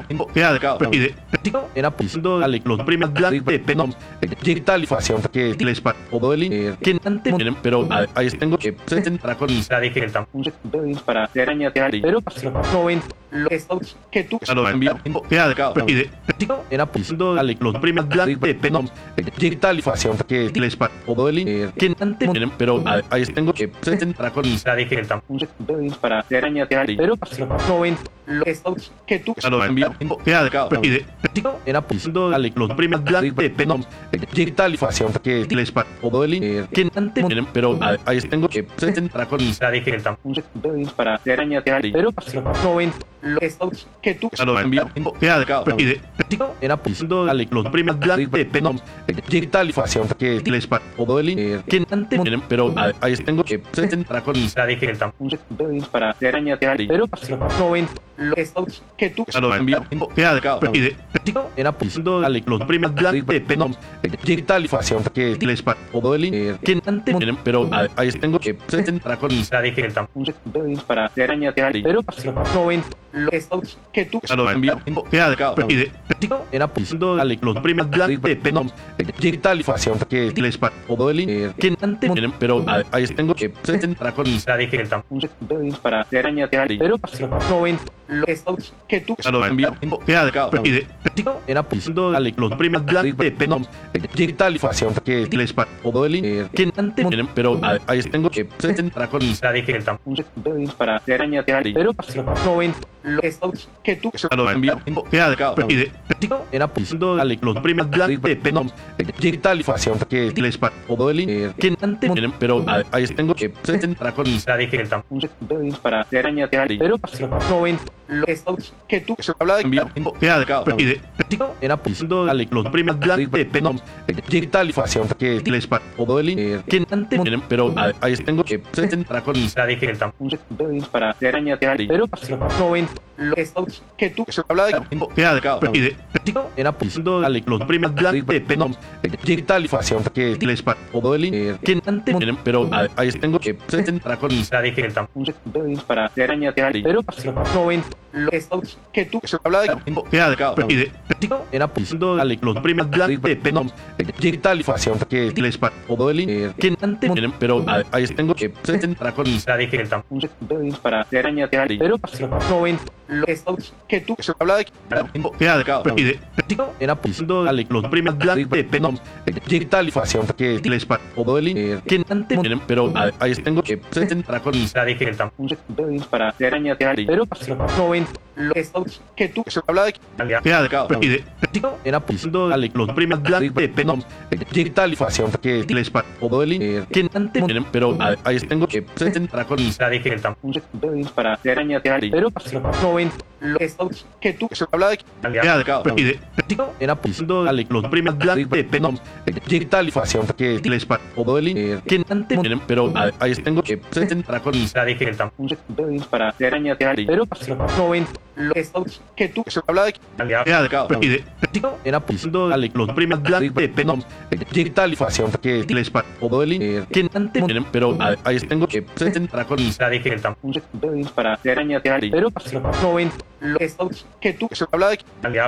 invoqueada y de era pisando los primas de penom digital que les para que antes pero ahí tengo que presentar con para pero 90 que tú lo envío invoqueada y de era pisando los primas de penom digital que les para que antes pero ahí tengo que presentar con para pero 90 que tú lo envío invoqueada y de era pisando los primas de penom digital que les para que antes pero ahí tengo que presentar con para pero 90 que tú lo envío invoqueada y de era pisando los primas de penom digital que les para que antes pero ahí tengo que presentar con para pero 90 que tú lo envío invoqueada y de era pisando los primas de penom digital que les para que antes pero ahí tengo que presentar con para pero 90 que tú lo envío invoqueada y de era pisando los primas de penom digital que les para que antes pero ahí tengo que presentar con para pero 90 que tú lo envío invoqueada y de era pisando los primas de penom digital que les para que antes pero ahí tengo que presentar con para pero 90 que tú lo envío invoqueada y de era pisando los primas de penom digital que les para que antes pero ahí tengo que presentar con para pero 90 que tú habla de envío invoqueada y de era pisando los primas de penom digital que les para que antes pero ahí tengo que presentar con para pero 90 que tú habla de invoqueada y de era pisando los primas de penom digital que les para que antes pero ahí tengo que presentar con para pero 90 que tú habla de invoqueada y de era pisando los primas de penom digital que les para que antes pero ahí tengo que presentar con para pero 90 que tú habla de invoqueada y de era pisando los primas de penom digital que les para que antes pero ahí tengo que presentar con para pero 90 que tú habla de y de era pisando los primas de penom digital que les para que antes pero ahí tengo que presentar con para pero 90 que tú habla de y de era pisando los primas de penom digital que les para que antes pero ahí tengo que presentar con para pero 90 que tú habla de y de era pisando los primas de penom digital que les para que antes pero ahí tengo que presentar con para pero 90 que tú habla de